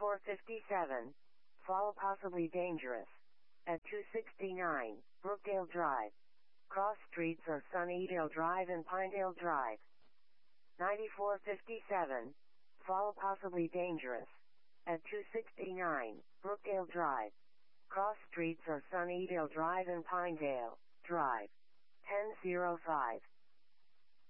9457. Fall possibly dangerous. At 269, Brookdale Drive. Cross streets are Sunnydale Drive and Pinedale Drive. 9457. Fall possibly dangerous. At 269, Brookdale Drive. Cross streets are Sunnydale Drive and Pinedale Drive. 1005.